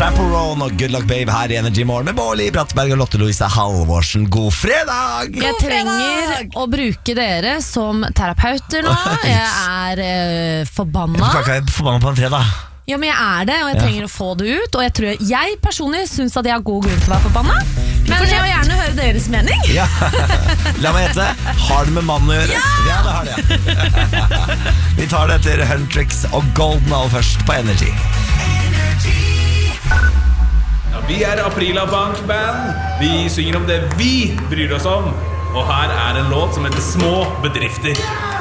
Chaperone og Good Luck Babe her i Energy Morgen med Bårli Brattberg og Lotte Louise Halvorsen. God fredag! Jeg trenger å bruke dere som terapeuter nå. Jeg er forbanna. Du kan ikke være forbanna på en fredag. Ja, men jeg er det, og jeg trenger å få det ut. Og jeg tror jeg personlig synes at jeg har god grunn til å være forbanna. Men jeg vil gjerne høre deres mening. Ja. La meg gjette. Har det med mannen å gjøre? Ja, det har det. Vi tar det etter Huntrix og Golden All først på Energy. Ja, vi er Aprila Bank Band. Vi synger om det vi bryr oss om. Og her er en låt som heter Små bedrifter.